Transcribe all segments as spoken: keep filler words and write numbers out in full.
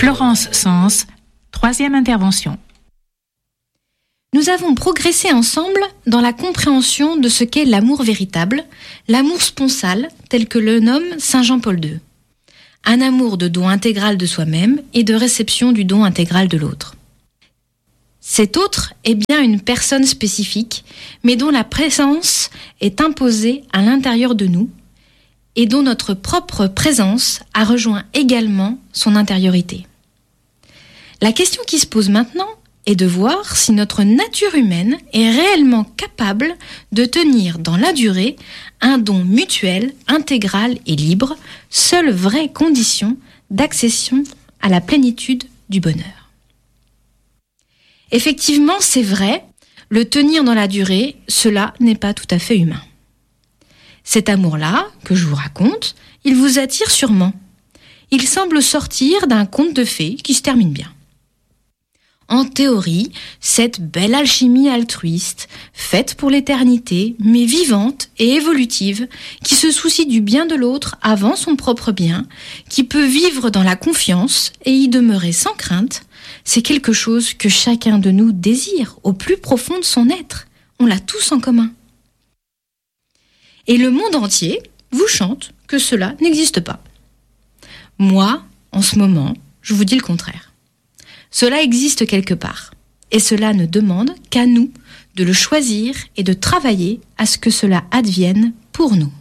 Florence Sens, troisième intervention. Nous avons progressé ensemble dans la compréhension de ce qu'est l'amour véritable, l'amour sponsal, tel que le nomme saint Jean-Paul deux. Un amour de don intégral de soi-même et de réception du don intégral de l'autre. Cet autre est bien une personne spécifique, mais dont la présence est imposée à l'intérieur de nous et dont notre propre présence a rejoint également son intériorité. La question qui se pose maintenant est de voir si notre nature humaine est réellement capable de tenir dans la durée un don mutuel, intégral et libre, seule vraie condition d'accession à la plénitude du bonheur. Effectivement, c'est vrai, le tenir dans la durée, cela n'est pas tout à fait humain. Cet amour-là, que je vous raconte, il vous attire sûrement. Il semble sortir d'un conte de fées qui se termine bien. En théorie, cette belle alchimie altruiste, faite pour l'éternité, mais vivante et évolutive, qui se soucie du bien de l'autre avant son propre bien, qui peut vivre dans la confiance et y demeurer sans crainte, c'est quelque chose que chacun de nous désire au plus profond de son être. On l'a tous en commun. Et le monde entier vous chante que cela n'existe pas. Moi, en ce moment, je vous dis le contraire. Cela existe quelque part, et cela ne demande qu'à nous de le choisir et de travailler à ce que cela advienne pour nous.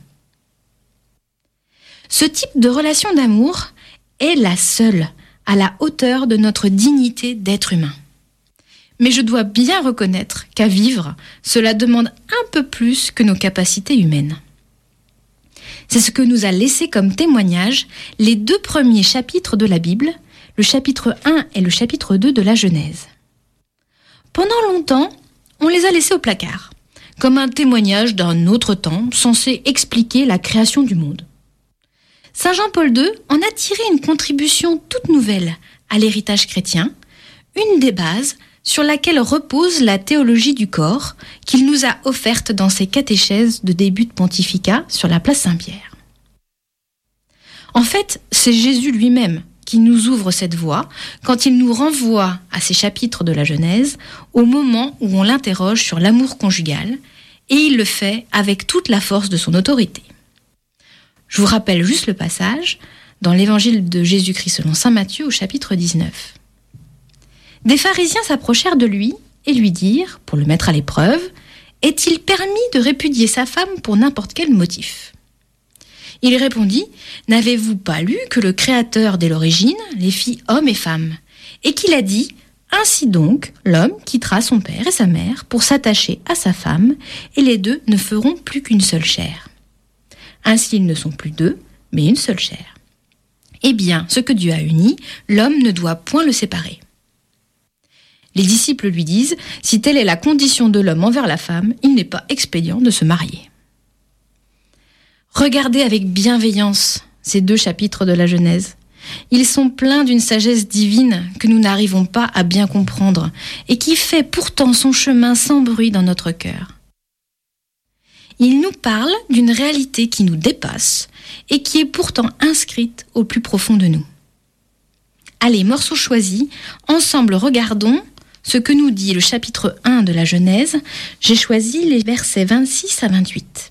Ce type de relation d'amour est la seule à la hauteur de notre dignité d'être humain. Mais je dois bien reconnaître qu'à vivre, cela demande un peu plus que nos capacités humaines. C'est ce que nous a laissé comme témoignage les deux premiers chapitres de la Bible, le chapitre un et le chapitre deux de la Genèse. Pendant longtemps, on les a laissés au placard, comme un témoignage d'un autre temps censé expliquer la création du monde. saint Jean-Paul deux en a tiré une contribution toute nouvelle à l'héritage chrétien, une des bases sur laquelle repose la théologie du corps qu'il nous a offerte dans ses catéchèses de début de pontificat sur la place Saint-Pierre. En fait, c'est Jésus lui-même qui nous ouvre cette voie quand il nous renvoie à ces chapitres de la Genèse au moment où on l'interroge sur l'amour conjugal, et il le fait avec toute la force de son autorité. Je vous rappelle juste le passage dans l'évangile de Jésus-Christ selon saint Matthieu au chapitre dix-neuf. Des pharisiens s'approchèrent de lui et lui dirent, pour le mettre à l'épreuve, « Est-il permis de répudier sa femme pour n'importe quel motif ?» Il répondit, « N'avez-vous pas lu que le Créateur dès l'origine les fit hommes et femmes, et qu'il a dit, ainsi donc, l'homme quittera son père et sa mère pour s'attacher à sa femme, et les deux ne feront plus qu'une seule chair. Ainsi ils ne sont plus deux, mais une seule chair. Eh bien, ce que Dieu a uni, l'homme ne doit point le séparer. » Les disciples lui disent, « Si telle est la condition de l'homme envers la femme, il n'est pas expédient de se marier. » Regardez avec bienveillance ces deux chapitres de la Genèse. Ils sont pleins d'une sagesse divine que nous n'arrivons pas à bien comprendre et qui fait pourtant son chemin sans bruit dans notre cœur. Ils nous parlent d'une réalité qui nous dépasse et qui est pourtant inscrite au plus profond de nous. Allez, morceau choisi, ensemble regardons ce que nous dit le chapitre un de la Genèse. J'ai choisi les versets vingt-six à vingt-huit.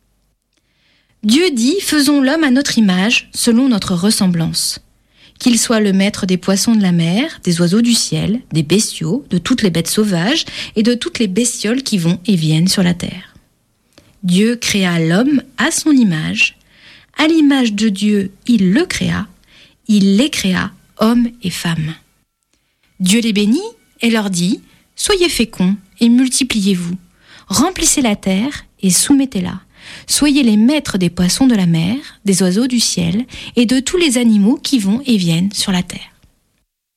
Dieu dit, faisons l'homme à notre image, selon notre ressemblance. Qu'il soit le maître des poissons de la mer, des oiseaux du ciel, des bestiaux, de toutes les bêtes sauvages et de toutes les bestioles qui vont et viennent sur la terre. Dieu créa l'homme à son image. À l'image de Dieu, il le créa. Il les créa, hommes et femmes. Dieu les bénit et leur dit, soyez féconds et multipliez-vous. Remplissez la terre et soumettez-la. Soyez les maîtres des poissons de la mer, des oiseaux du ciel et de tous les animaux qui vont et viennent sur la terre.